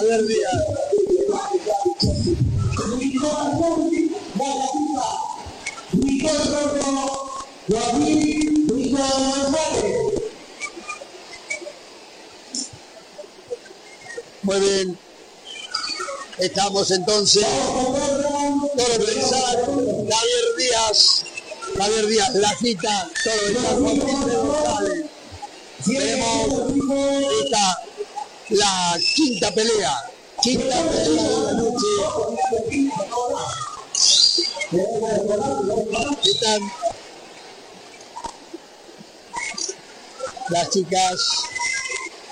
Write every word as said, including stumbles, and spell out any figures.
Javier Díaz. Muy bien. Estamos entonces por pensar Javier Díaz, Javier Díaz, la cita, todo está González. Tenemos esta, la quinta pelea, quinta pelea de la noche. Están las chicas